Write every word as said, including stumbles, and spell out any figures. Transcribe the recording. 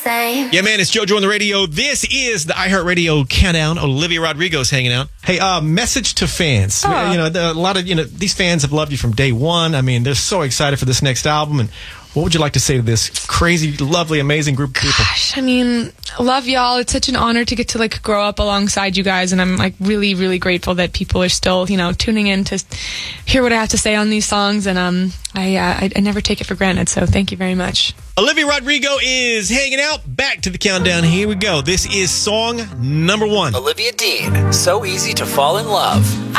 same. Yeah, man, it's JoJo on the radio. This is the iHeartRadio Countdown. Olivia Rodrigo's hanging out. Hey, uh, message to fans. Oh. You know, the, a lot of, you know, these fans have loved you from day one. I mean, they're so excited for this next album. And what would you like to say to this crazy, lovely, amazing group of people? Gosh, I mean, love y'all. It's such an honor to get to like grow up alongside you guys, and I'm like really, really grateful that people are still, you know, tuning in to hear what I have to say on these songs, and um, I, uh, I I never take it for granted. So thank you very much. Olivia Rodrigo is hanging out. Back to the countdown. Here we go. This is song number one. Olivia Dean, So Easy to Fall in Love.